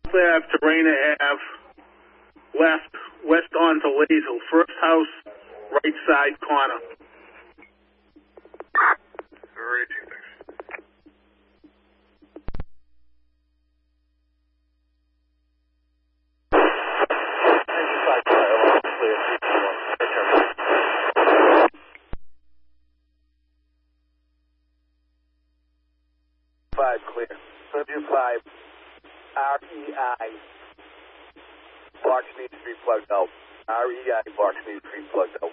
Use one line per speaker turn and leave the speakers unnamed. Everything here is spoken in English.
Clear Ave to Raina Ave, left, west onto Lazel. First house, right side corner.
Raging, thanks.
Clear. 5, REI. Box needs to be plugged out. REI box needs to be plugged out.